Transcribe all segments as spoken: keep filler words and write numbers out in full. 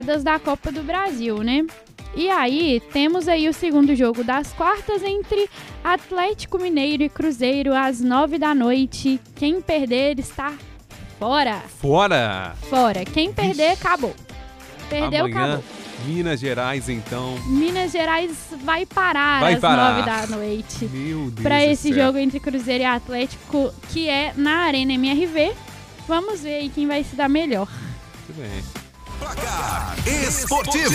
da Copa do Brasil, né? E aí, temos aí o segundo jogo das quartas entre Atlético Mineiro e Cruzeiro às nove da noite. Quem perder está fora. Fora! Fora. Quem perder, Ixi. acabou. Perdeu, Amanhã, acabou. Minas Gerais, então. Minas Gerais vai parar Vai às parar. nove da noite. Meu Deus Para do esse céu. jogo entre Cruzeiro e Atlético, que é na Arena M R V. Vamos ver aí quem vai se dar melhor. Muito bem. Placar Esportivo.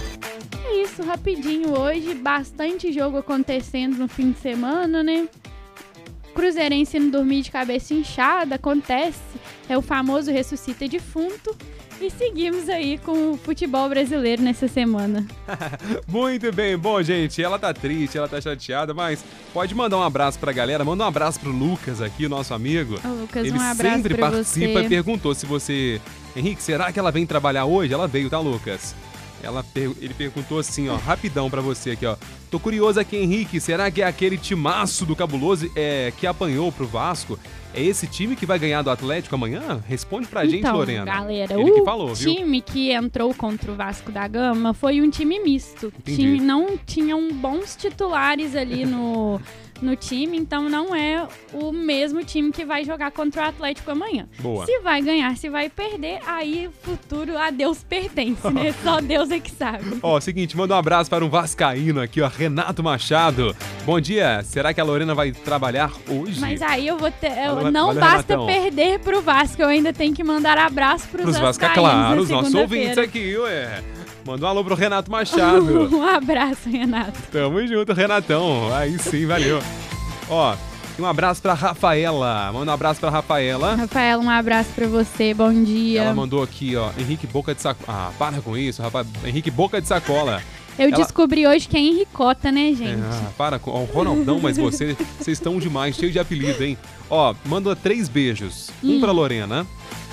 É isso, rapidinho hoje. Bastante jogo acontecendo no fim de semana, né? Cruzeirense não dormir de cabeça inchada, acontece. É o famoso ressuscita defunto. E seguimos aí com o futebol brasileiro nessa semana. Muito bem. Bom, gente, ela tá triste, ela tá chateada, mas pode mandar um abraço pra galera. Manda um abraço pro Lucas aqui, o nosso amigo. Ô, Lucas, Ele um abraço sempre pra participa você. e perguntou se você... Henrique, será que ela vem trabalhar hoje? Ela veio, tá, Lucas? Ela per... Ele perguntou assim, ó, rapidão pra você aqui, ó. Tô curioso aqui, Henrique, será que é aquele timaço do Cabuloso é, que apanhou pro Vasco? É esse time que vai ganhar do Atlético amanhã? Responde pra gente, Então, Lorena. galera, Ele o que falou, viu? time que entrou contra o Vasco da Gama foi um time misto. Entendi. Time, não tinham bons titulares ali no, no time, então não é o mesmo time que vai jogar contra o Atlético amanhã. Boa. Se vai ganhar, se vai perder, aí o futuro a Deus pertence, né? Só Deus é que sabe. Ó, seguinte, manda um abraço para um vascaíno aqui, ó, Renato Machado. Bom dia, será que a Lorena vai trabalhar hoje? Mas aí eu vou ter. eu- Valeu, não valeu, basta Renatão. perder pro Vasco, eu ainda tenho que mandar abraço pros, Pros Vasca, vascaínos claro, na os nossos ouvintes segunda-feira. aqui, ué. Manda um alô pro Renato Machado. Um abraço, Renato. Tamo junto, Renatão. Aí sim, valeu. Ó, e um abraço pra Rafaela. Manda um abraço pra Rafaela. Rafaela, um abraço pra você, bom dia. Ela mandou aqui, ó, Henrique Boca de Sacola. Ah, para com isso, rapaz. Henrique Boca de Sacola. Eu ela- descobri hoje que é Henricota, né, gente? Ah, para com. Ó, o Ronaldão, mas você, vocês estão demais, cheio de apelido, hein? Ó, manda três beijos. Um Hum. pra Lorena.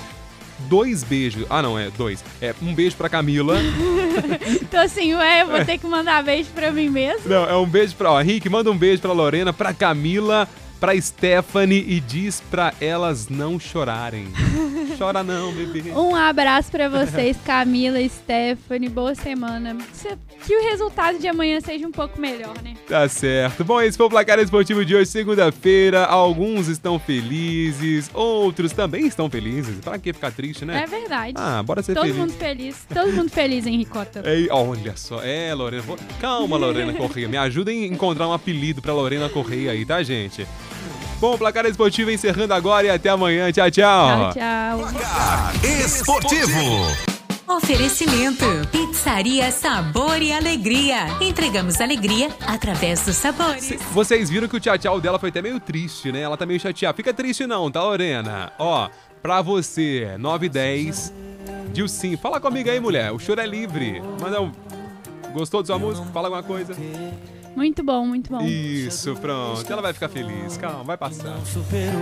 Dois beijos. Ah, não, é dois. É um beijo pra Camila. Então assim, ué, eu vou ter que mandar beijo pra mim mesmo. Não, é um beijo pra. Ó, Henrique, manda um beijo pra Lorena, pra Camila, pra Stephanie e diz pra elas não chorarem. Chora não, bebê. Um abraço pra vocês, Camila, Stephanie, boa semana. Se- Que o resultado de amanhã seja um pouco melhor, né? Tá certo. Bom, esse foi o Placar Esportivo de hoje, segunda-feira. Alguns estão felizes, outros também estão felizes. Pra que ficar triste, né? É verdade. Ah, bora ser Todo feliz. mundo feliz. Todo mundo feliz, Henricota. Ei, olha só. É, Lorena. vou- Calma, Lorena Correia. Me ajudem a encontrar um apelido pra Lorena Correia aí, tá, gente? Bom, Placar Esportivo encerrando agora e até amanhã. Tchau, tchau. Tchau, tchau. Placar Esportivo. Oferecimento: Pizzaria Sabor e Alegria. Entregamos alegria através dos sabores. Vocês viram que o tchau tchau dela foi até meio triste, né? Ela tá meio chateada. Fica triste não, tá, Lorena? Ó, pra você, nove e dez. Dilcim, fala comigo aí, mulher. O choro é livre. Manda um... Gostou da sua música? Fala alguma coisa. Muito bom, muito bom. Isso, pronto. Ela vai ficar feliz. Calma, vai passar.